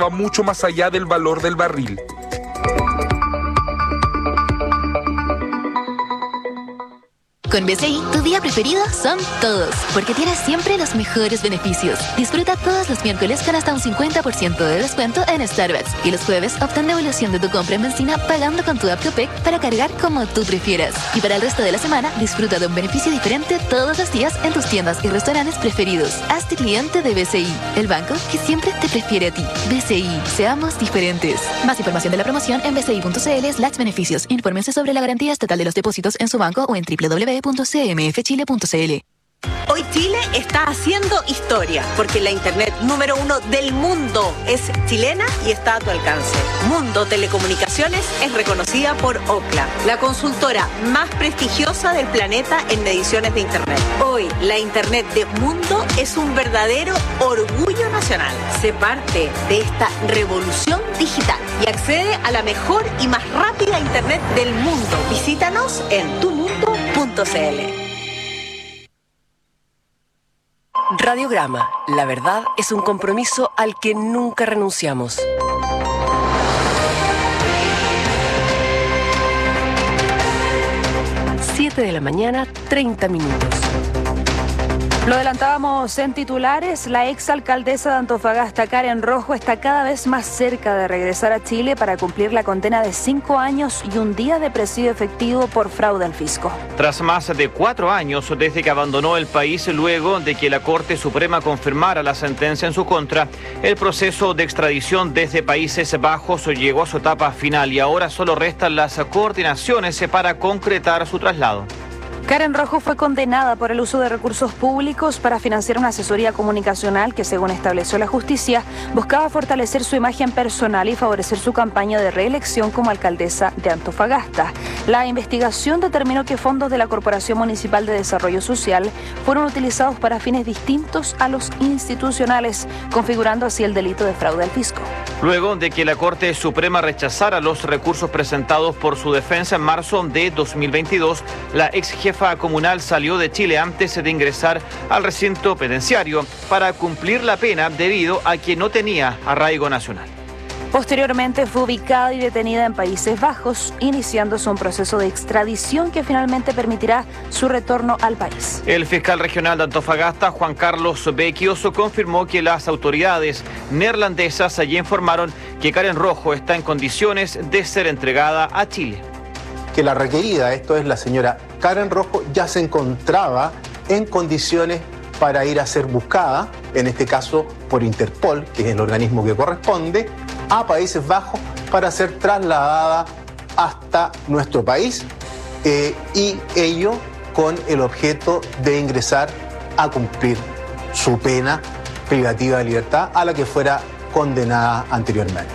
va mucho más allá del valor del barril. Con BCI, tu día preferido son todos, porque tienes siempre los mejores beneficios. Disfruta todos los miércoles con hasta un 50% de descuento en Starbucks. Y los jueves, obtén devolución de tu compra en benzina pagando con tu app Copec para cargar como tú prefieras. Y para el resto de la semana, disfruta de un beneficio diferente todos los días en tus tiendas y restaurantes preferidos. Hazte cliente de BCI, el banco que siempre te prefiere a ti. BCI, seamos diferentes. Más información de la promoción en bci.cl/beneficios. Infórmense sobre la garantía estatal de los depósitos en su banco o en www.cmfchile.cl. Hoy Chile está haciendo historia, porque la internet número 1 del mundo es chilena y está a tu alcance. Mundo Telecomunicaciones es reconocida por Ookla, la consultora más prestigiosa del planeta en mediciones de internet. Hoy, la internet de Mundo es un verdadero orgullo nacional. Sé parte de esta revolución digital y accede a la mejor y más rápida internet del mundo. Visítanos en tumundo.cl. Radiograma, la verdad es un compromiso al que nunca renunciamos. Siete de la mañana, 30 minutos. Lo adelantábamos en titulares, la exalcaldesa de Antofagasta, Karen Rojo, está cada vez más cerca de regresar a Chile para cumplir la condena de 5 años y un día de presidio efectivo por fraude al fisco. Tras más de 4 años desde que abandonó el país luego de que la Corte Suprema confirmara la sentencia en su contra, el proceso de extradición desde Países Bajos llegó a su etapa final y ahora solo restan las coordinaciones para concretar su traslado. Karen Rojo fue condenada por el uso de recursos públicos para financiar una asesoría comunicacional que, según estableció la justicia, buscaba fortalecer su imagen personal y favorecer su campaña de reelección como alcaldesa de Antofagasta. La investigación determinó que fondos de la Corporación Municipal de Desarrollo Social fueron utilizados para fines distintos a los institucionales, configurando así el delito de fraude al fisco. Luego de que la Corte Suprema rechazara los recursos presentados por su defensa en marzo de 2022, la ex jefa comunal salió de Chile antes de ingresar al recinto penitenciario para cumplir la pena debido a que no tenía arraigo nacional. Posteriormente fue ubicada y detenida en Países Bajos, iniciándose un proceso de extradición que finalmente permitirá su retorno al país. El fiscal regional de Antofagasta, Juan Carlos Becchioso, confirmó que las autoridades neerlandesas allí informaron que Karen Rojo está en condiciones de ser entregada a Chile. Que la requerida, esto es la señora Karen Rojo, ya se encontraba en condiciones para ir a ser buscada, en este caso por Interpol, que es el organismo que corresponde, a Países Bajos para ser trasladada hasta nuestro país y ello con el objeto de ingresar a cumplir su pena privativa de libertad a la que fuera condenada anteriormente.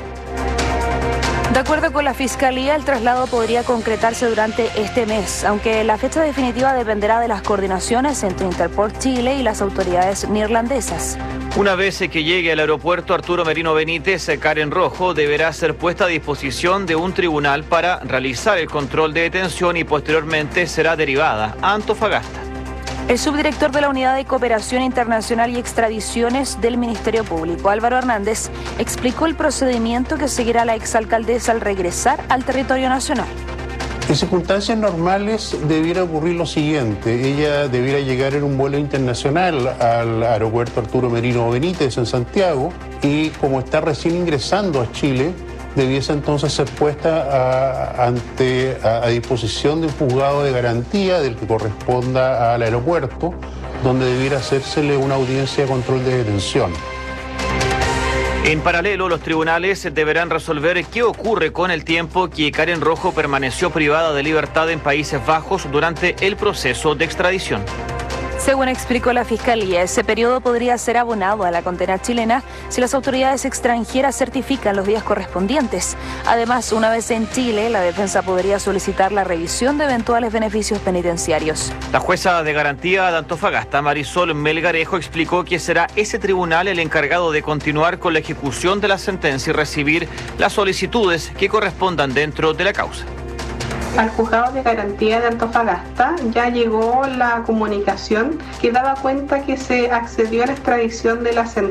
De acuerdo con la Fiscalía, el traslado podría concretarse durante este mes, aunque la fecha definitiva dependerá de las coordinaciones entre Interpol Chile y las autoridades neerlandesas. Una vez que llegue al aeropuerto Arturo Merino Benítez, Karen Rojo deberá ser puesta a disposición de un tribunal para realizar el control de detención y posteriormente será derivada a Antofagasta. El subdirector de la Unidad de Cooperación Internacional y Extradiciones del Ministerio Público, Álvaro Hernández, explicó el procedimiento que seguirá la exalcaldesa al regresar al territorio nacional. En circunstancias normales debiera ocurrir lo siguiente: ella debiera llegar en un vuelo internacional al aeropuerto Arturo Merino Benítez en Santiago y, como está recién ingresando a Chile, debiese entonces ser puesta a disposición de un juzgado de garantía del que corresponda al aeropuerto, donde debiera hacérsele una audiencia de control de detención. En paralelo, los tribunales deberán resolver qué ocurre con el tiempo que Karen Rojo permaneció privada de libertad en Países Bajos durante el proceso de extradición. Según explicó la Fiscalía, ese periodo podría ser abonado a la condena chilena si las autoridades extranjeras certifican los días correspondientes. Además, una vez en Chile, la defensa podría solicitar la revisión de eventuales beneficios penitenciarios. La jueza de garantía de Antofagasta, Marisol Melgarejo, explicó que será ese tribunal el encargado de continuar con la ejecución de la sentencia y recibir las solicitudes que correspondan dentro de la causa. Al juzgado de garantía de Antofagasta ya llegó la comunicación que daba cuenta que se accedió a la extradición de la sentencia.